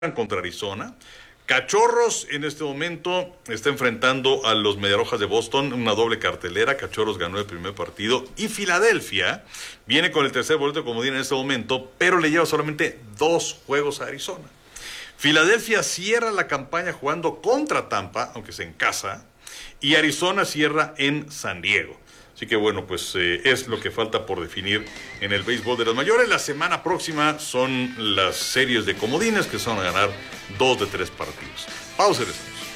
contra Arizona. Cachorros en este momento está enfrentando a los Mediarrojas de Boston, una doble cartelera. Cachorros ganó el primer partido y Filadelfia viene con el tercer boleto de comodín en este momento, pero le lleva solamente 2 juegos a Arizona. Filadelfia cierra la campaña jugando contra Tampa, aunque sea en casa, y Arizona cierra en San Diego. Así que bueno, pues es lo que falta por definir en el béisbol de las mayores. La semana próxima son las series de comodines que son a ganar 2 de 3 partidos. Pausa y regresamos.